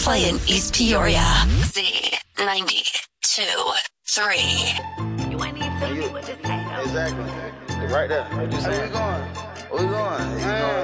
play in East Peoria. Z92.3. You ain't even feeling me with this hate. Exactly. Right there. What you saying? Where we going? Where we going?